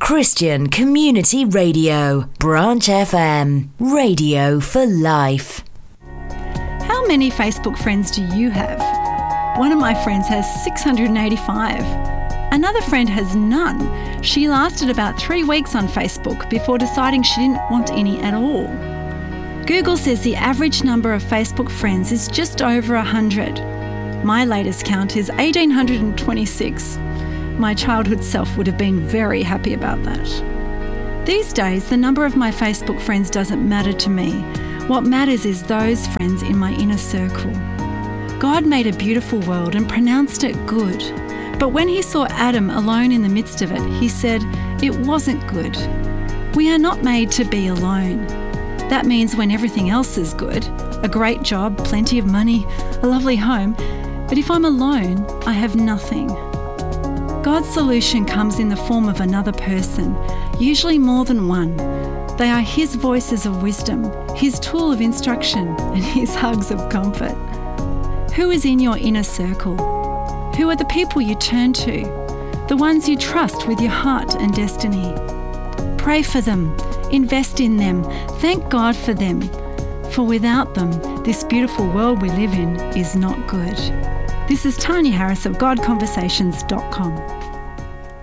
Christian Community Radio, Branch FM, radio for life. How many Facebook friends do you have? One of my friends has 685. Another friend has none. She lasted about 3 weeks on Facebook before deciding she didn't want any at all. Google says the average number of Facebook friends is just over 100. My latest count is 1,826. My childhood self would have been very happy about that. These days, the number of my Facebook friends doesn't matter to me. What matters is those friends in my inner circle. God made a beautiful world and pronounced it good. But when he saw Adam alone in the midst of it, he said, it wasn't good. We are not made to be alone. That means when everything else is good, a great job, plenty of money, a lovely home, but if I'm alone, I have nothing. God's solution comes in the form of another person, usually more than one. They are his voices of wisdom, his tool of instruction, and his hugs of comfort. Who is in your inner circle? Who are the people you turn to? The ones you trust with your heart and destiny. Pray for them, invest in them, thank God for them. For without them, this beautiful world we live in is not good. This is Tanya Harris of GodConversations.com.